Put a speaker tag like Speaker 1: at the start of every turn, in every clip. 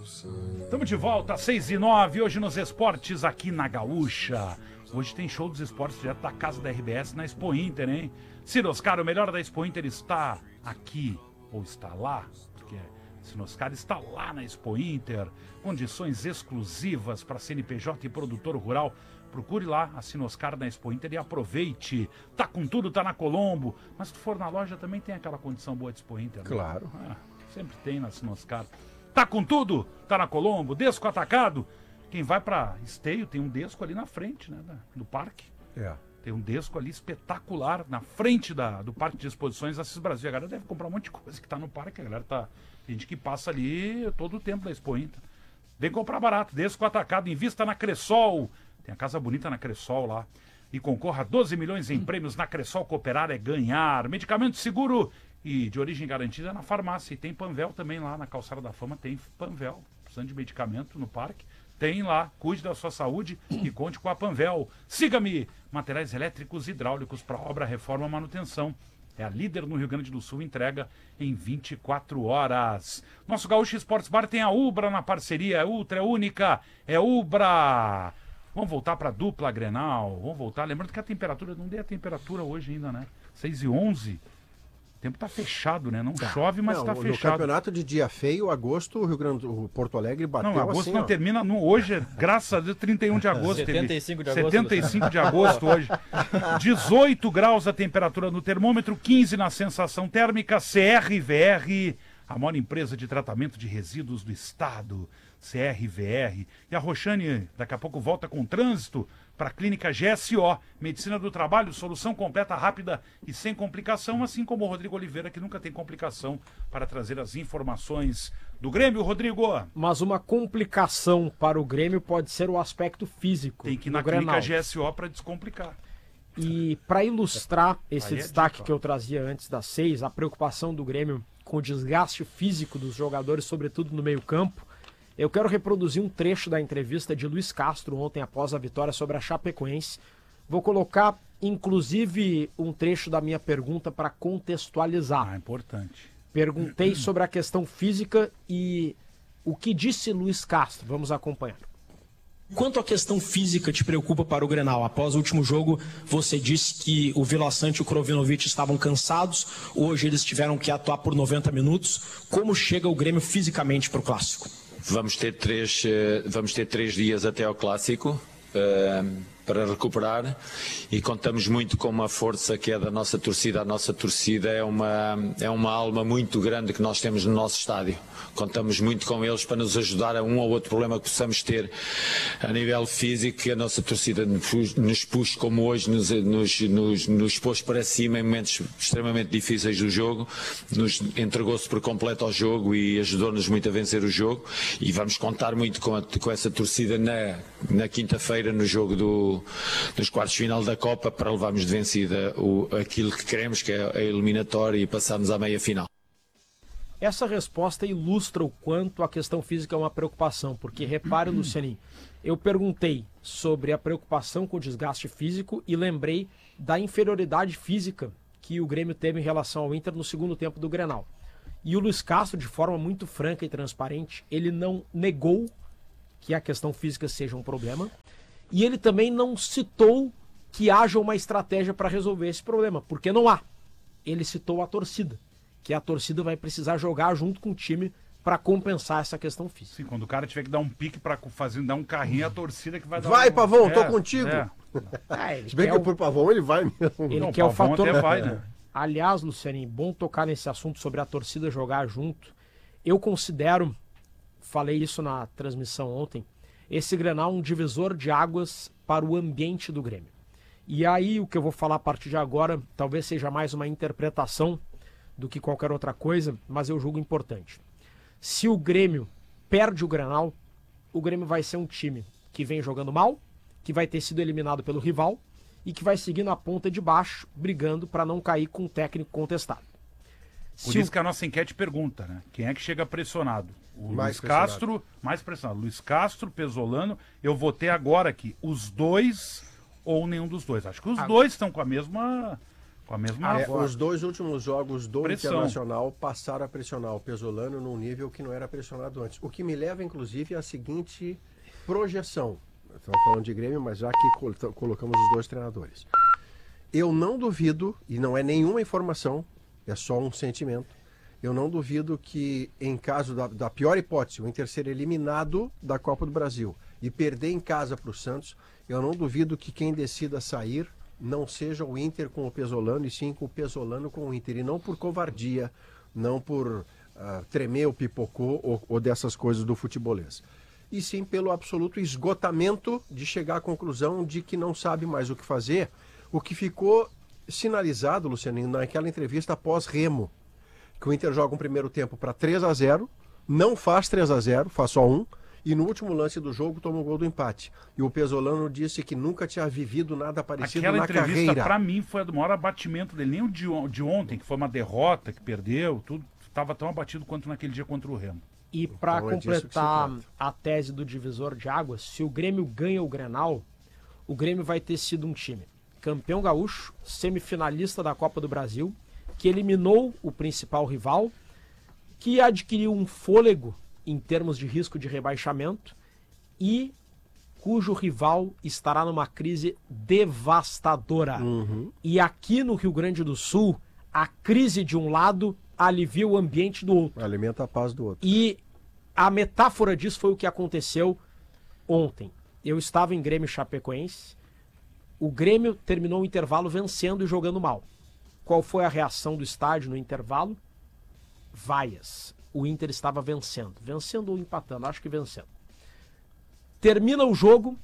Speaker 1: Estamos de volta, 6h09, hoje nos esportes aqui na Gaúcha. Hoje tem show dos esportes direto da casa da RBS na Expo Inter, hein? Sinoscar, o melhor da Expo Inter está aqui, ou está lá, porque Sinoscar está lá na Expo Inter. Condições exclusivas para CNPJ e produtor rural. Procure lá a Sinoscar na Expo Inter e aproveite. Tá com tudo, tá na Colombo. Mas se tu for na loja também tem aquela condição boa de Expo Inter, né?
Speaker 2: Claro.
Speaker 1: Sempre tem na Sinoscar. Tá com tudo, tá na Colombo, Desco atacado. Quem vai pra Esteio tem um Desco ali na frente, né, do parque. Tem um Desco ali espetacular na frente do Parque de Exposições Assis Brasil. A galera deve comprar um monte de coisa que tá no parque. A galera tem gente que passa ali todo o tempo da Expo Inter. Vem comprar barato, Desco atacado, invista na Cressol. Tem a casa bonita na Cressol lá. E concorra a 12 milhões em prêmios na Cressol. Cooperar é ganhar. Medicamento seguro e de origem garantida na farmácia. E tem Panvel também lá na Calçada da Fama. Tem Panvel. Precisando de medicamento no parque. Tem lá. Cuide da sua saúde e conte com a Panvel. Siga-me. Materiais elétricos e hidráulicos para obra, reforma, manutenção. É a líder no Rio Grande do Sul, entrega em 24 horas. Nosso Gaúcho Esportes Bar tem a Ubra na parceria. É ultra, é única, é Ubra. Vamos voltar para a dupla Grenal. Vamos voltar. Lembrando que a temperatura, não dei a temperatura hoje ainda, né? 6h11. O tempo tá fechado, né? Não chove, mas tá fechado.
Speaker 2: No campeonato de dia feio, agosto, o Porto Alegre bateu assim.
Speaker 1: Não, agosto não termina hoje, graças a Deus, 31 de agosto.
Speaker 3: 75 de agosto.
Speaker 1: 75 de agosto hoje. 18 graus a temperatura no termômetro, 15 na sensação térmica. CRVR, a maior empresa de tratamento de resíduos do estado. CRVR. E a Roxane, daqui a pouco, volta com trânsito para a clínica GSO. Medicina do trabalho, solução completa, rápida e sem complicação, assim como o Rodrigo Oliveira, que nunca tem complicação, para trazer as informações do Grêmio, Rodrigo.
Speaker 4: Mas uma complicação para o Grêmio pode ser o aspecto físico.
Speaker 1: Tem que ir na clínica GSO para descomplicar.
Speaker 4: E para ilustrar esse destaque que eu trazia antes das 6, a preocupação do Grêmio com o desgaste físico dos jogadores, sobretudo no meio-campo, eu quero reproduzir um trecho da entrevista de Luiz Castro ontem após a vitória sobre a Chapecoense. Vou colocar, inclusive, um trecho da minha pergunta para contextualizar.
Speaker 1: Importante.
Speaker 4: Perguntei sobre a questão física e o que disse Luiz Castro. Vamos acompanhar.
Speaker 5: Quanto à questão física te preocupa para o Grenal? Após o último jogo, você disse que o Vila Sante e o Krovinovic estavam cansados. Hoje eles tiveram que atuar por 90 minutos. Como chega o Grêmio fisicamente para o Clássico?
Speaker 6: Vamos ter 3 dias até ao Clássico para recuperar e contamos muito com uma força que é da nossa torcida. A nossa torcida é uma alma muito grande que nós temos no nosso estádio. Contamos muito com eles para nos ajudar a um ou outro problema que possamos ter a nível físico, que a nossa torcida nos puxa, como hoje nos pôs para cima em momentos extremamente difíceis do jogo, nos entregou-se por completo ao jogo e ajudou-nos muito a vencer o jogo, e vamos contar muito com essa torcida na quinta-feira no jogo dos quartos de final da Copa, para levarmos de vencida aquilo que queremos, que é a eliminatória, e passarmos à meia-final.
Speaker 4: Essa resposta ilustra o quanto a questão física é uma preocupação, porque repare, Lucianinho, eu perguntei sobre a preocupação com o desgaste físico e lembrei da inferioridade física que o Grêmio teve em relação ao Inter no segundo tempo do Grenal. E o Luiz Castro, de forma muito franca e transparente, ele não negou que a questão física seja um problema, e ele também não citou que haja uma estratégia para resolver esse problema, porque não há. Ele citou a torcida, que a torcida vai precisar jogar junto com o time para compensar essa questão física.
Speaker 1: Sim, quando o cara tiver que dar um pique para dar um carrinho, a torcida que vai dar.
Speaker 2: Vai, Pavão, tô contigo.
Speaker 4: Se bem que
Speaker 2: por Pavão ele vai mesmo.
Speaker 4: Ele quer o fator.
Speaker 1: Até vai, né?
Speaker 4: Aliás, Lucianinho, bom tocar nesse assunto sobre a torcida jogar junto. Eu considero, falei isso na transmissão ontem, esse Grenal um divisor de águas para o ambiente do Grêmio. E aí o que eu vou falar a partir de agora talvez seja mais uma interpretação do que qualquer outra coisa, mas eu julgo importante. Se o Grêmio perde o Grenal, o Grêmio vai ser um time que vem jogando mal, que vai ter sido eliminado pelo rival e que vai seguir na ponta de baixo, brigando para não cair com o técnico contestado.
Speaker 1: Por isso que a nossa enquete pergunta, né? Quem é que chega pressionado? O Luiz Castro, mais pressionado. Luiz Castro, Pesolano. Eu votei agora aqui, os dois ou nenhum dos dois. Acho que os dois estão com a mesma Com a mesma
Speaker 2: Os 2 últimos jogos do
Speaker 1: pressão.
Speaker 2: Internacional passaram a pressionar o Pesolano num nível que não era pressionado antes. O que me leva, inclusive, à seguinte projeção. Estamos falando de Grêmio, mas já que colocamos os 2 treinadores. Eu não duvido, e não é nenhuma informação, é só um sentimento, eu não duvido que, em caso da pior hipótese, o Inter ser eliminado da Copa do Brasil e perder em casa para o Santos, eu não duvido que quem decida sair não seja o Inter com o Pesolano, e sim com o Pesolano com o Inter. E não por covardia, não por tremer o pipocô ou dessas coisas do futebolês. E sim pelo absoluto esgotamento de chegar à conclusão de que não sabe mais o que fazer. O que ficou sinalizado, Lucianinho, naquela entrevista após Remo, que o Inter joga um primeiro tempo para 3-0, não faz 3-0, faz só 1, e no último lance do jogo toma o gol do empate. E o Pesolano disse que nunca tinha vivido nada parecido na carreira.
Speaker 1: Aquela entrevista, para mim, foi o maior abatimento dele. Nem o de ontem, que foi uma derrota, que perdeu, tudo estava tão abatido quanto naquele dia contra o Remo.
Speaker 4: E para completar a tese do divisor de águas, se o Grêmio ganha o Grenal, o Grêmio vai ter sido um time campeão gaúcho, semifinalista da Copa do Brasil, que eliminou o principal rival, que adquiriu um fôlego em termos de risco de rebaixamento e cujo rival estará numa crise devastadora. E aqui no Rio Grande do Sul, a crise de um lado alivia o ambiente do outro.
Speaker 2: Alimenta a paz do outro.
Speaker 4: E a metáfora disso foi o que aconteceu ontem. Eu estava em Grêmio Chapecoense, o Grêmio terminou o intervalo vencendo e jogando mal. Qual foi a reação do estádio no intervalo? Vaias. O Inter estava vencendo ou empatando, acho que vencendo. Termina o jogo,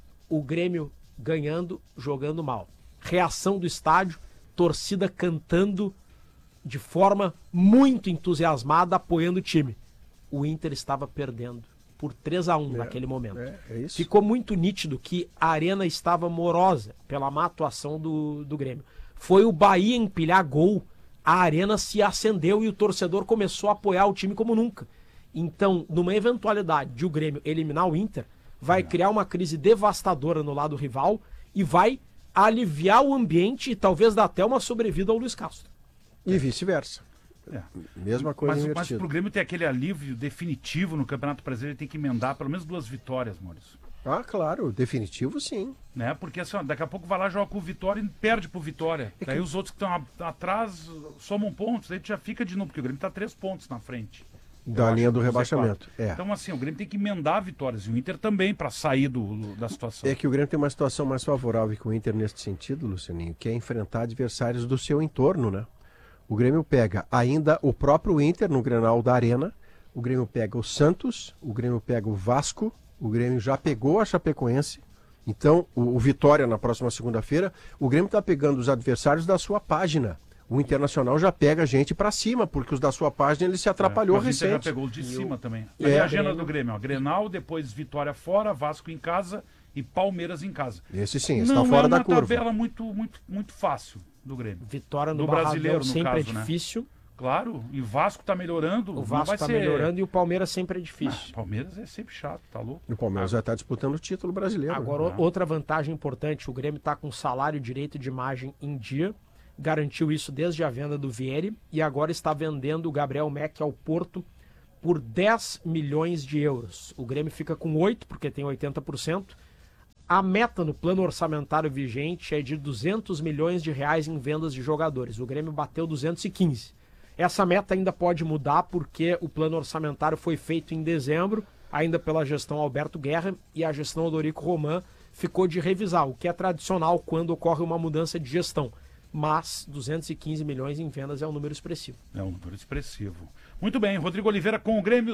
Speaker 4: o Grêmio ganhando, jogando mal. Reação do estádio, torcida cantando de forma muito entusiasmada, apoiando o time. O Inter estava perdendo por 3-1 naquele momento.
Speaker 2: É isso.
Speaker 4: Ficou muito nítido que a arena estava morosa pela má atuação do Grêmio. Foi o Bahia empilhar gol, a arena se acendeu e o torcedor começou a apoiar o time como nunca. Então, numa eventualidade de o Grêmio eliminar o Inter, vai criar uma crise devastadora no lado rival e vai aliviar o ambiente e talvez dar até uma sobrevida ao Luiz Castro.
Speaker 2: E vice-versa. Mesma coisa invertida.
Speaker 1: Mas pro Grêmio ter aquele alívio definitivo no Campeonato Brasileiro, ele tem que emendar pelo menos 2 vitórias, Maurício.
Speaker 2: Ah, claro, definitivo sim.
Speaker 1: Né? Porque assim, daqui a pouco vai lá, joga com o Vitória e perde pro Vitória. Daí os outros que estão atrás somam pontos, daí já fica de novo, porque o Grêmio tá 3 pontos na frente.
Speaker 2: Da linha do rebaixamento.
Speaker 1: Então assim, o Grêmio tem que emendar vitórias, e o Inter também, para sair da situação.
Speaker 2: É que o Grêmio tem uma situação mais favorável que o Inter nesse sentido, Lucianinho, que é enfrentar adversários do seu entorno, né? O Grêmio pega ainda o próprio Inter no Grenal da Arena, o Grêmio pega o Santos, o Grêmio pega o Vasco, o Grêmio já pegou a Chapecoense, então o Vitória na próxima segunda-feira, o Grêmio está pegando os adversários da sua página. O Internacional já pega a gente para cima, porque os da sua página ele se atrapalhou recente.
Speaker 1: O Inter já pegou os de cima também. A agenda do Grêmio, ó, Grenal, depois Vitória fora, Vasco em casa e Palmeiras em casa.
Speaker 2: Esse sim, está fora da curva.
Speaker 1: Não é uma tabela muito fácil do Grêmio.
Speaker 4: Vitória no
Speaker 1: brasileiro,
Speaker 4: sempre
Speaker 1: caso,
Speaker 4: é difícil.
Speaker 1: Né? Claro, e Vasco tá melhorando.
Speaker 4: O Vasco está melhorando e o Palmeiras sempre é difícil.
Speaker 1: Palmeiras é sempre chato, tá louco?
Speaker 2: E o Palmeiras já está disputando o título brasileiro.
Speaker 4: Agora, outra vantagem importante, o Grêmio está com salário, direito de imagem em dia, garantiu isso desde a venda do Vieri e agora está vendendo o Gabriel Meck ao Porto por 10 milhões de euros. O Grêmio fica com 8, porque tem 80%. A meta no plano orçamentário vigente é de 200 milhões de reais em vendas de jogadores. O Grêmio bateu 215. Essa meta ainda pode mudar porque o plano orçamentário foi feito em dezembro, ainda pela gestão Alberto Guerra, e a gestão Odorico Roman ficou de revisar, o que é tradicional quando ocorre uma mudança de gestão. Mas 215 milhões em vendas é um número expressivo.
Speaker 1: É um número expressivo. Muito bem, Rodrigo Oliveira com o Grêmio,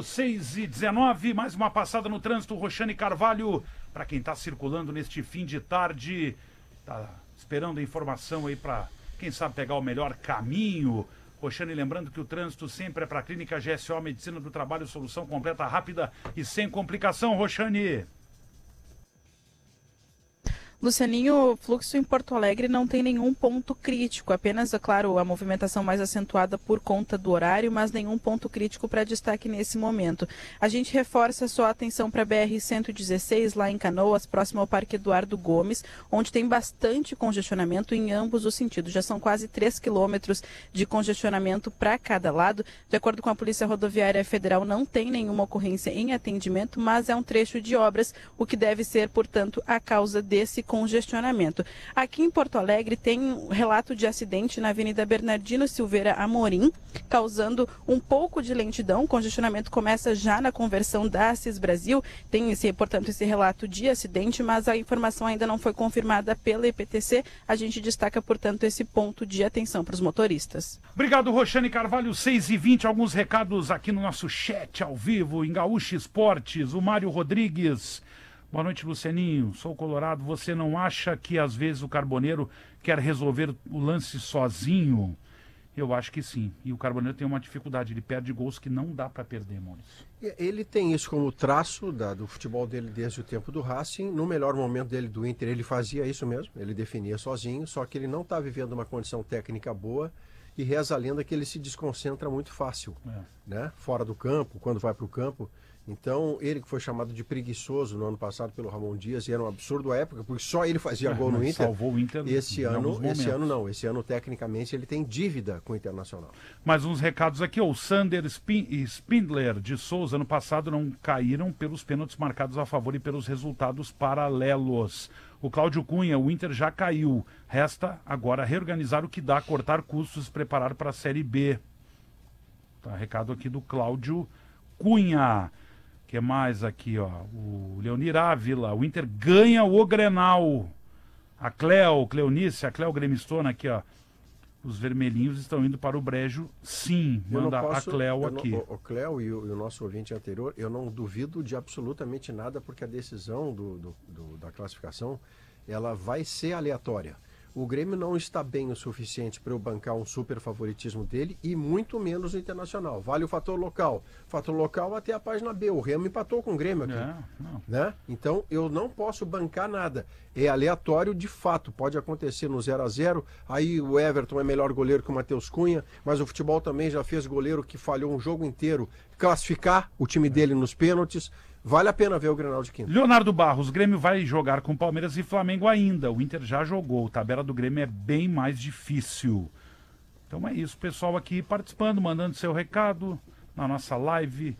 Speaker 1: 6h19, mais uma passada no trânsito, Roxane Carvalho, para quem está circulando neste fim de tarde, tá esperando a informação aí para, quem sabe, pegar o melhor caminho. Roxane, lembrando que o trânsito sempre é para a Clínica GSO, Medicina do Trabalho, solução completa, rápida e sem complicação, Roxane.
Speaker 3: Lucianinho, o fluxo em Porto Alegre não tem nenhum ponto crítico, apenas, é claro, a movimentação mais acentuada por conta do horário, mas nenhum ponto crítico para destaque nesse momento. A gente reforça só a atenção para a BR-116, lá em Canoas, próximo ao Parque Eduardo Gomes, onde tem bastante congestionamento em ambos os sentidos. Já são quase 3 quilômetros de congestionamento para cada lado. De acordo com a Polícia Rodoviária Federal, não tem nenhuma ocorrência em atendimento, mas é um trecho de obras, o que deve ser, portanto, a causa desse congestionamento. Aqui em Porto Alegre tem um relato de acidente na Avenida Bernardino Silveira Amorim, causando um pouco de lentidão. O congestionamento começa já na conversão da Assis Brasil. Tem, portanto, esse relato de acidente, mas a informação ainda não foi confirmada pela EPTC. A gente destaca, portanto, esse ponto de atenção para os motoristas.
Speaker 1: Obrigado, Roxane Carvalho, 6h20. Alguns recados aqui no nosso chat ao vivo, em Gaúcha Esportes. O Mário Rodrigues. Boa noite, Lucianinho. Sou colorado. Você não acha que às vezes o Carboneiro quer resolver o lance sozinho? Eu acho que sim. E o Carboneiro tem uma dificuldade. Ele perde gols que não dá para perder, Maurício.
Speaker 2: Ele tem isso como traço do futebol dele desde o tempo do Racing. No melhor momento dele do Inter, ele fazia isso mesmo. Ele definia sozinho, só que ele não está vivendo uma condição técnica boa. E reza a lenda que ele se desconcentra muito fácil, né? Fora do campo, quando vai para o campo. Então, ele que foi chamado de preguiçoso no ano passado pelo Ramon Dias, e era um absurdo à época, porque só ele fazia gol no Inter.
Speaker 1: Salvou o Inter.
Speaker 2: Esse ano não. Esse ano, tecnicamente, ele tem dívida com o Internacional.
Speaker 1: Mais uns recados aqui. O Sander Spindler de Souza, ano passado, não caíram pelos pênaltis marcados a favor e pelos resultados paralelos. O Cláudio Cunha, o Inter já caiu. Resta agora reorganizar o que dá, cortar custos e preparar para a Série B. Tá, recado aqui do Cláudio Cunha. O que mais aqui, ó? O Leonir Ávila. O Inter ganha o Grenal. A Cleonice, a Cleo Gremistona aqui, ó. Os vermelhinhos estão indo para o brejo, sim. Manda a Cleo aqui.
Speaker 2: O Cleo e o nosso ouvinte anterior, eu não duvido de absolutamente nada, porque a decisão da classificação, ela vai ser aleatória. O Grêmio não está bem o suficiente para eu bancar um super favoritismo dele, e muito menos o Internacional. Vale o fator local. Fator local até a página B. O Remo empatou com o Grêmio aqui. Né? Então eu não posso bancar nada. É aleatório de fato. Pode acontecer no 0-0. Aí o Everton é melhor goleiro que o Matheus Cunha, mas o futebol também já fez goleiro que falhou um jogo inteiro classificar o time dele nos pênaltis. Vale a pena ver o Grenal de quinta.
Speaker 1: Leonardo Barros, o Grêmio vai jogar com Palmeiras e Flamengo ainda. O Inter já jogou. A tabela do Grêmio é bem mais difícil. Então é isso. Pessoal aqui participando, mandando seu recado na nossa live.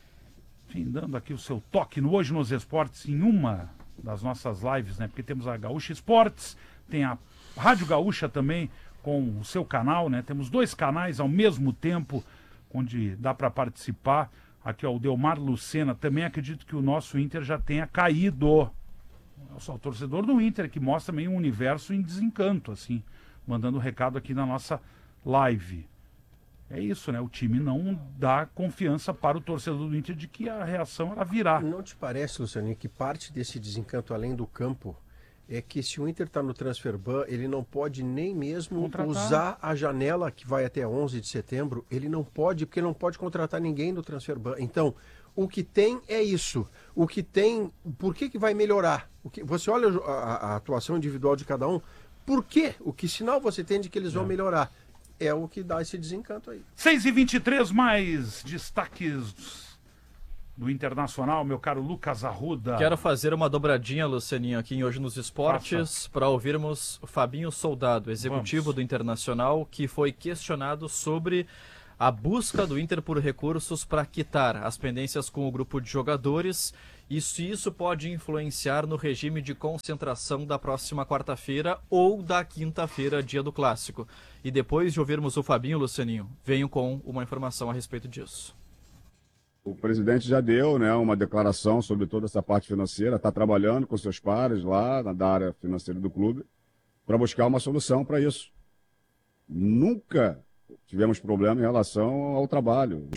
Speaker 1: Enfim, dando aqui o seu toque no Hoje nos Esportes em uma das nossas lives, né? Porque temos a Gaúcha Esportes, tem a Rádio Gaúcha também com o seu canal, né? Temos 2 canais ao mesmo tempo, onde dá para participar. Aqui, ó, o Delmar Lucena, também acredito que o nosso Inter já tenha caído. Eu sou o torcedor do Inter, que mostra meio um universo em desencanto, assim, mandando recado aqui na nossa live. É isso, né? O time não dá confiança para o torcedor do Inter de que a reação ela virá.
Speaker 2: Não te parece, Luciano, que parte desse desencanto além do campo é que se o Inter está no transfer ban, ele não pode nem mesmo usar a janela que vai até 11 de setembro. Ele não pode, porque ele não pode contratar ninguém no transfer ban. Então, o que tem é isso. O que tem, por que vai melhorar? Você olha a atuação individual de cada um, por quê? O que sinal você tem de que eles vão melhorar? É o que dá esse desencanto aí.
Speaker 1: 6h23, mais destaques do Internacional, meu caro Lucas Arruda.
Speaker 7: Quero fazer uma dobradinha, Lucianinho, aqui em Hoje nos Esportes, para ouvirmos o Fabinho Soldado, executivo do Internacional, que foi questionado sobre a busca do Inter por recursos para quitar as pendências com o grupo de jogadores e se isso pode influenciar no regime de concentração da próxima quarta-feira ou da quinta-feira, dia do Clássico. E depois de ouvirmos o Fabinho, Lucianinho, venho com uma informação a respeito disso.
Speaker 8: O presidente já deu, né, uma declaração sobre toda essa parte financeira, está trabalhando com seus pares lá da área financeira do clube para buscar uma solução para isso. Nunca tivemos problema em relação ao trabalho.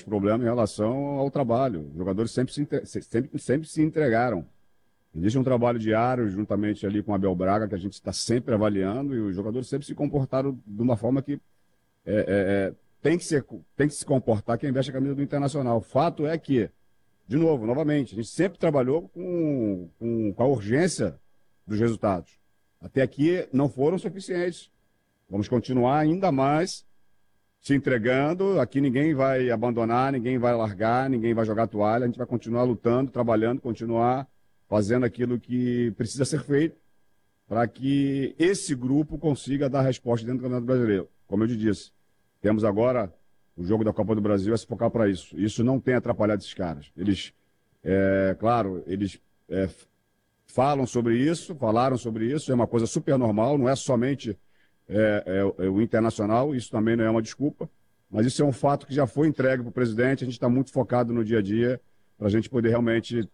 Speaker 8: Os jogadores sempre se entregaram. Existe um trabalho diário juntamente ali com a Abel Braga que a gente está sempre avaliando e os jogadores sempre se comportaram de uma forma que tem que se comportar quem veste a camisa do Internacional. Fato é que, de novo, novamente, a gente sempre trabalhou com a urgência dos resultados. Até aqui não foram suficientes. Vamos continuar ainda mais se entregando. Aqui ninguém vai abandonar, ninguém vai largar, ninguém vai jogar toalha. A gente vai continuar lutando, trabalhando, continuar fazendo aquilo que precisa ser feito para que esse grupo consiga dar resposta dentro do Campeonato Brasileiro. Como eu te disse, temos agora o jogo da Copa do Brasil a se focar para isso. Isso não tem atrapalhado esses caras. Eles, claro, eles falaram sobre isso, é uma coisa super normal, não é somente o Internacional, isso também não é uma desculpa, mas isso é um fato que já foi entregue para o presidente, a gente está muito focado no dia a dia para a gente poder realmente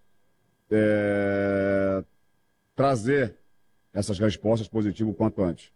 Speaker 8: trazer essas respostas positivas o quanto antes.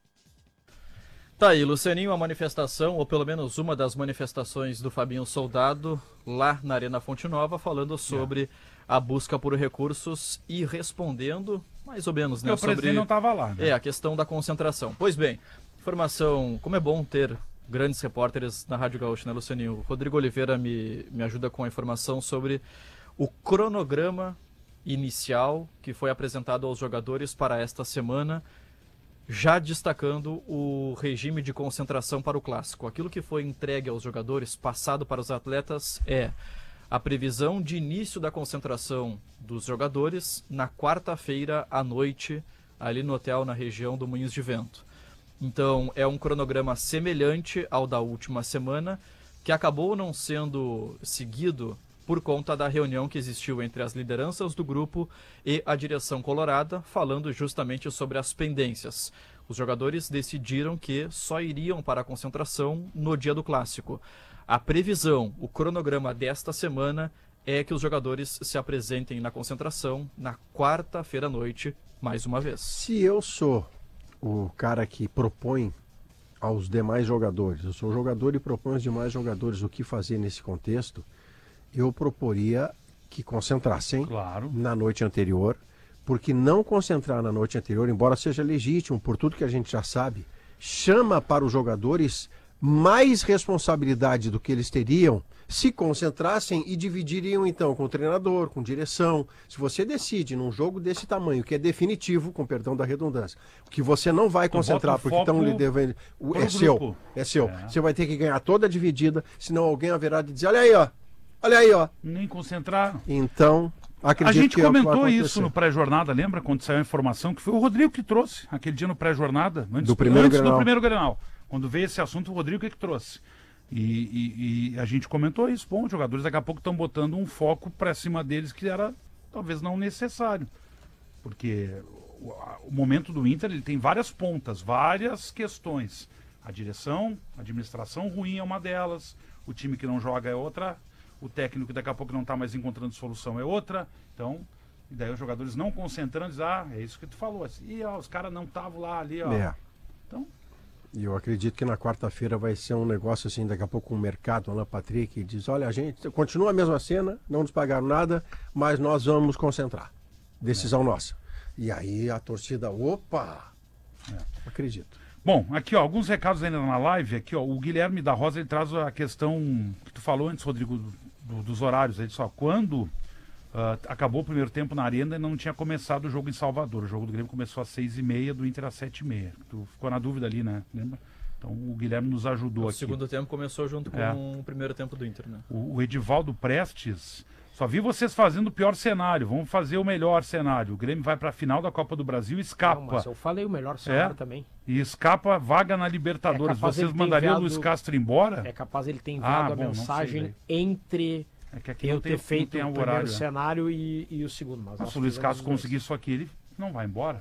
Speaker 7: Tá aí, Lucianinho, a manifestação, ou pelo menos uma das manifestações do Fabinho Soldado, lá na Arena Fonte Nova, falando sobre a busca por recursos e respondendo, mais ou menos, né?
Speaker 1: O presidente não estava lá, né?
Speaker 7: A questão da concentração. Pois bem, informação, como é bom ter grandes repórteres na Rádio Gaúcha, né, Lucianinho? O Rodrigo Oliveira me ajuda com a informação sobre o cronograma inicial que foi apresentado aos jogadores para esta semana, já destacando o regime de concentração para o Clássico. Aquilo que foi entregue aos jogadores, passado para os atletas, é a previsão de início da concentração dos jogadores na quarta-feira à noite, ali no hotel na região do Moinhos de Vento. Então, é um cronograma semelhante ao da última semana, que acabou não sendo seguido por conta da reunião que existiu entre as lideranças do grupo e a direção colorada, falando justamente sobre as pendências. Os jogadores decidiram que só iriam para a concentração no dia do Clássico. A previsão, o cronograma desta semana é que os jogadores se apresentem na concentração na quarta-feira à noite, mais uma vez.
Speaker 2: Se eu sou o cara que propõe aos demais jogadores, eu sou o jogador e proponho aos demais jogadores o que fazer nesse contexto, eu proporia que concentrassem na noite anterior, porque não concentrar na noite anterior, embora seja legítimo, por tudo que a gente já sabe, chama para os jogadores mais responsabilidade do que eles teriam se concentrassem e dividiriam então com o treinador, com direção. Se você decide num jogo desse tamanho, que é definitivo, com perdão da redundância, que você não vai concentrar porque estão lhe devendo, é seu. Você vai ter que ganhar toda a dividida, senão alguém haverá de dizer, olha aí, ó. Nem
Speaker 1: concentraram.
Speaker 2: Então, acredito
Speaker 1: que a gente
Speaker 2: que
Speaker 1: comentou isso no pré-jornada, lembra? Quando saiu a informação, que foi o Rodrigo que trouxe aquele dia no pré-jornada, antes do primeiro Grenal. Quando veio esse assunto, o Rodrigo que trouxe. E a gente comentou isso. Bom, os jogadores daqui a pouco estão botando um foco para cima deles que era talvez não necessário. Porque o momento do Inter ele tem várias pontas, várias questões. A direção, a administração ruim é uma delas, o time que não joga é outra, o técnico que daqui a pouco não está mais encontrando solução é outra. Então, e daí os jogadores não concentrando, dizem, é isso que tu falou. Assim, os caras não estavam lá ali, ó. Então...
Speaker 2: E eu acredito que na quarta-feira vai ser um negócio assim, daqui a pouco um mercado, Alan Patrick diz, olha, a gente continua a mesma cena, não nos pagaram nada, mas nós vamos concentrar. Decisão nossa. E aí a torcida, opa! Acredito.
Speaker 1: Bom, aqui ó, alguns recados ainda na live, aqui ó, o Guilherme da Rosa, ele traz a questão que tu falou antes, Rodrigo, dos horários. Ele disse, ó, quando acabou o primeiro tempo na Arena, ainda não tinha começado o jogo em Salvador. O jogo do Grêmio começou às 6h30, do Inter às 7h30. Tu ficou na dúvida ali, né? Lembra? Então o Guilherme nos ajudou aqui.
Speaker 7: O segundo tempo começou junto com o primeiro tempo do Inter, né?
Speaker 1: O Edivaldo Prestes, só vi vocês fazendo o pior cenário, vamos fazer o melhor cenário. O Grêmio vai para a final da Copa do Brasil e escapa. Não,
Speaker 4: mas eu falei o melhor cenário também.
Speaker 1: E escapa vaga na Libertadores. Vocês mandariam o Luiz Castro embora?
Speaker 4: É capaz ele ter enviado a mensagem entre...
Speaker 1: que aqui
Speaker 4: eu ter feito o primeiro
Speaker 1: horário,
Speaker 4: cenário e o segundo.
Speaker 1: Mas se o Luiz Castro conseguir isso aqui, ele não vai embora.